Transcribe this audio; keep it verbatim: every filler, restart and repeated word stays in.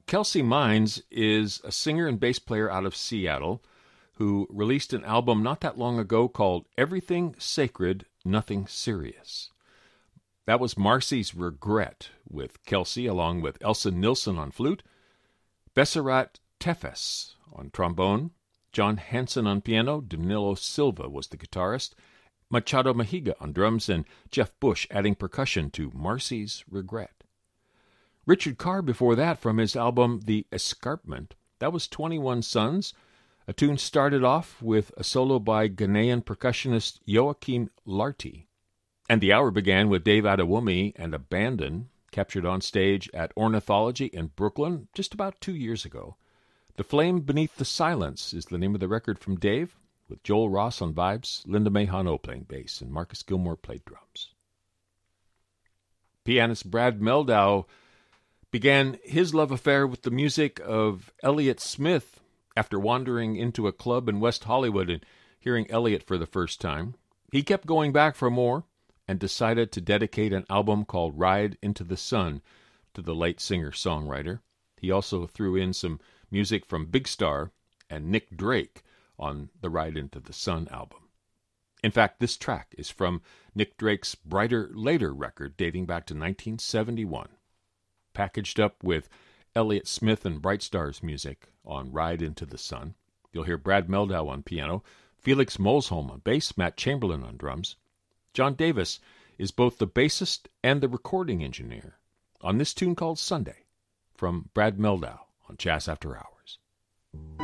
Kelsey Mines is a singer and bass player out of Seattle who released an album not that long ago called Everything Sacred, Nothing Serious. That was Marcy's Regret, with Kelsey along with Elsa Nilsson on flute, Besserat Tefes on trombone, John Hansen on piano, Danilo Silva was the guitarist, Machado Mahiga on drums, and Jeff Bush adding percussion to Marcy's Regret. Richard Carr before that from his album The Escarpment. That was twenty-one Suns. A tune started off with a solo by Ghanaian percussionist Joachim Larty. And the hour began with Dave Adewumi and Abandon, captured on stage at Ornithology in Brooklyn just about two years ago. The Flame Beneath the Silence is the name of the record from Dave, with Joel Ross on vibes, Linda Mahano playing bass, and Marcus Gilmore played drums. Pianist Brad Mehldau began his love affair with the music of Elliott Smith after wandering into a club in West Hollywood and hearing Elliott for the first time. He kept going back for more and decided to dedicate an album called Ride into the Sun to the late singer-songwriter. He also threw in some music from Big Star and Nick Drake on the Ride into the Sun album. In fact, this track is from Nick Drake's Brighter Later record dating back to nineteen seventy-one. Packaged up with Elliott Smith and Bright Star's music on Ride into the Sun. You'll hear Brad Mehldau on piano, Felix Molsholm on bass, Matt Chamberlain on drums. John Davis is both the bassist and the recording engineer on this tune called Sunday from Brad Mehldau on Jazz After Hours.